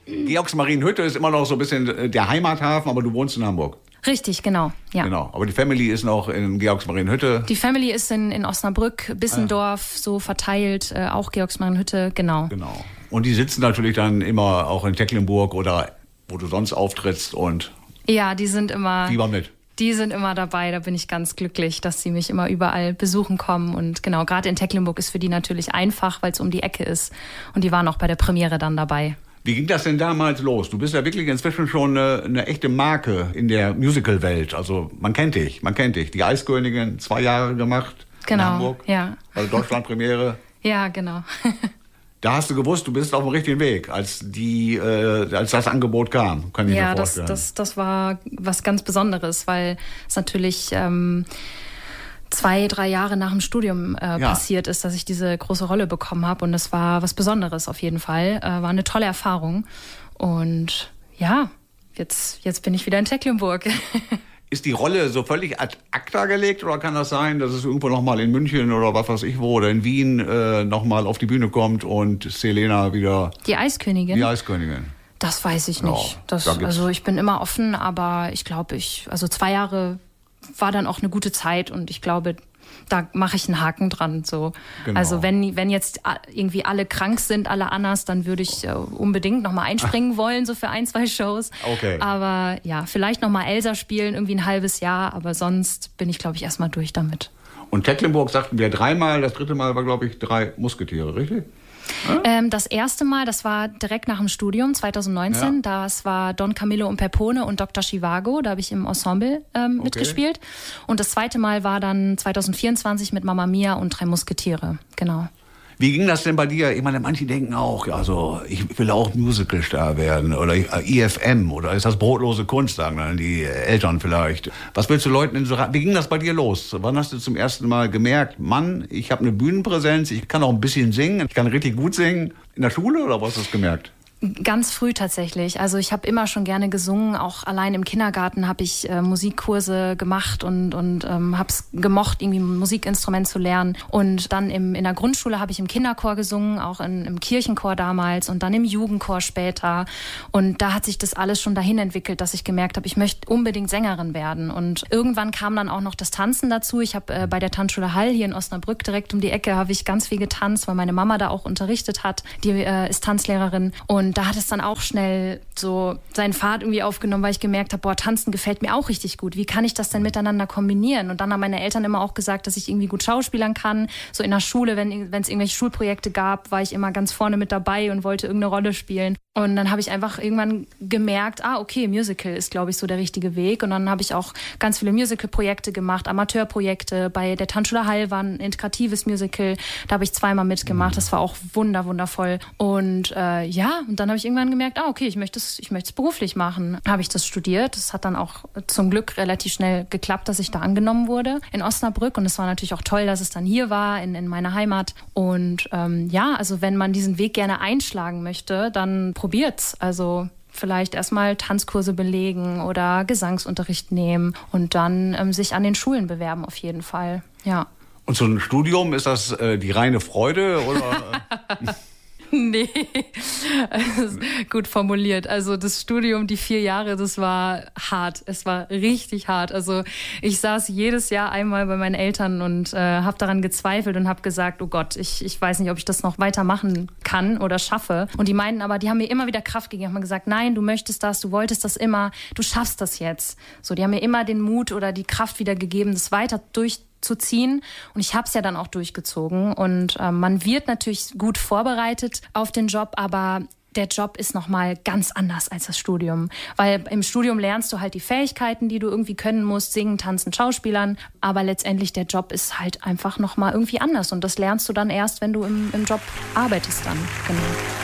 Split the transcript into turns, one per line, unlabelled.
Georgsmarienhütte ist immer noch so ein bisschen der Heimathafen, aber du wohnst in Hamburg.
Richtig, genau. Ja.
Genau, aber die Family ist noch in Georgsmarienhütte.
Die Family ist in Osnabrück, Bissendorf, so verteilt, auch Georgsmarienhütte, genau.
Genau. Und die sitzen natürlich dann immer auch in Tecklenburg oder wo du sonst auftrittst und
ja, die sind immer...
Fieber mit.
Die sind immer dabei, da bin ich ganz glücklich, dass sie mich immer überall besuchen kommen. Und genau, gerade in Tecklenburg ist für die natürlich einfach, weil es um die Ecke ist. Und die waren auch bei der Premiere dann dabei.
Wie ging das denn damals los? Du bist ja wirklich inzwischen schon eine echte Marke in der Musical-Welt. Also man kennt dich. Die Eiskönigin, 2 Jahre gemacht in Hamburg.
Ja.
Also Deutschland-Premiere.
Ja, genau.
Da hast du gewusst, du bist auf dem richtigen Weg, als das Angebot kam. Kann ich mir vorstellen.
Das war was ganz Besonderes, weil es natürlich 2-3 Jahre nach dem Studium passiert ist, dass ich diese große Rolle bekommen habe. Und das war was Besonderes auf jeden Fall. War eine tolle Erfahrung. Und ja, jetzt bin ich wieder in Tecklenburg.
Ist die Rolle so völlig ad acta gelegt oder kann das sein, dass es irgendwo nochmal in München oder was weiß ich wo oder in Wien nochmal auf die Bühne kommt und Selena wieder...
Die Eiskönigin?
Die Eiskönigin.
Das weiß ich nicht. Also ich bin immer offen, aber ich glaube, 2 Jahre war dann auch eine gute Zeit und ich glaube, da mache ich einen Haken dran. So. Genau. Also wenn jetzt irgendwie alle krank sind, alle Annas, dann würde ich unbedingt nochmal einspringen wollen, so für 1-2 Shows.
Okay.
Aber ja, vielleicht nochmal Elsa spielen, irgendwie ein halbes Jahr, aber sonst bin ich, glaube ich, erstmal durch damit.
Und Tecklenburg sagten wir 3-mal, das 3. Mal war, glaube ich, 3 Musketiere, richtig?
Das erste Mal, das war direkt nach dem Studium, 2019. Ja. Das war Don Camillo und Peppone und Dr. Zhivago. Da habe ich im Ensemble mitgespielt. Und das zweite Mal war dann 2024 mit Mamma Mia und 3 Musketiere. Genau.
Wie ging das denn bei dir? Ich meine, manche denken auch, also ich will auch Musicalstar werden oder IFM oder ist das brotlose Kunst, sagen dann die Eltern vielleicht. Was willst du Leuten denn so raten? Wie ging das bei dir los? Wann hast du zum ersten Mal gemerkt, Mann, ich habe eine Bühnenpräsenz, ich kann auch ein bisschen singen, ich kann richtig gut singen? In der Schule oder was hast du gemerkt?
Ganz früh tatsächlich. Also ich habe immer schon gerne gesungen. Auch allein im Kindergarten habe ich Musikkurse gemacht und habe es gemocht, irgendwie ein Musikinstrument zu lernen. Und dann in der Grundschule habe ich im Kinderchor gesungen, auch im Kirchenchor damals und dann im Jugendchor später. Und da hat sich das alles schon dahin entwickelt, dass ich gemerkt habe, ich möchte unbedingt Sängerin werden. Und irgendwann kam dann auch noch das Tanzen dazu. Ich habe bei der Tanzschule Hall hier in Osnabrück direkt um die Ecke habe ich ganz viel getanzt, weil meine Mama da auch unterrichtet hat. Die ist Tanzlehrerin. Und da hat es dann auch schnell so seinen Pfad irgendwie aufgenommen, weil ich gemerkt habe, Tanzen gefällt mir auch richtig gut. Wie kann ich das denn miteinander kombinieren? Und dann haben meine Eltern immer auch gesagt, dass ich irgendwie gut schauspielern kann. So in der Schule, wenn es irgendwelche Schulprojekte gab, war ich immer ganz vorne mit dabei und wollte irgendeine Rolle spielen. Und dann habe ich einfach irgendwann gemerkt, okay, Musical ist, glaube ich, so der richtige Weg. Und dann habe ich auch ganz viele Musical-Projekte gemacht, Amateurprojekte. Bei der Tanzschule Hall war ein integratives Musical. Da habe ich 2-mal mitgemacht. Das war auch wundervoll. Und und dann habe ich irgendwann gemerkt, okay, ich möchte es beruflich machen. Habe ich das studiert. Das hat dann auch zum Glück relativ schnell geklappt, dass ich da angenommen wurde in Osnabrück. Und es war natürlich auch toll, dass es dann hier war, in meiner Heimat. Und also wenn man diesen Weg gerne einschlagen möchte, dann probiert's. Also vielleicht erstmal Tanzkurse belegen oder Gesangsunterricht nehmen und dann sich an den Schulen bewerben auf jeden Fall. Ja.
Und so ein Studium, ist das die reine Freude oder?
Nee, gut formuliert. Also das Studium, die 4 Jahre, das war hart. Es war richtig hart. Also ich saß jedes Jahr einmal bei meinen Eltern und habe daran gezweifelt und habe gesagt, oh Gott, ich weiß nicht, ob ich das noch weitermachen kann oder schaffe. Und die meinten aber, die haben mir immer wieder Kraft gegeben, haben gesagt, nein, du möchtest das, du wolltest das immer, du schaffst das jetzt. So, die haben mir immer den Mut oder die Kraft wieder gegeben, das weiter durchzuziehen. Und ich habe es ja dann auch durchgezogen. Und man wird natürlich gut vorbereitet auf den Job, aber der Job ist nochmal ganz anders als das Studium. Weil im Studium lernst du halt die Fähigkeiten, die du irgendwie können musst, singen, tanzen, schauspielern. Aber letztendlich der Job ist halt einfach nochmal irgendwie anders. Und das lernst du dann erst, wenn du im Job arbeitest dann. Genau.